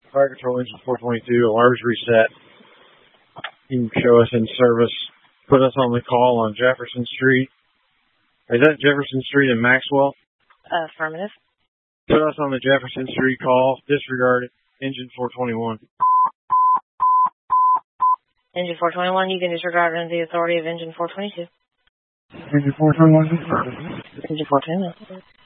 Fire Control Engine 422, alarms reset. You can show us in service. Put us on the call on Jefferson Street. Is that Jefferson Street in Maxwell? Affirmative. Put us on the Jefferson Street call. Disregard Engine 421. Engine 421, you can disregard under the authority of Engine 422. Engine 421. Engine 421.